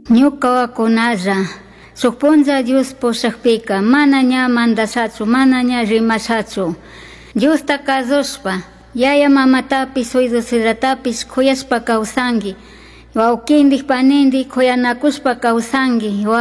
Ñuka wakunalla sukpunlla Dios pushakpika mana ña mandashachu, mana ña rimashachu. Diosta kazushpa, yaya mamatapis suydusitapis kuyashpa kawsanki. Wawkindik panindik kuyanakushpa kawsanki.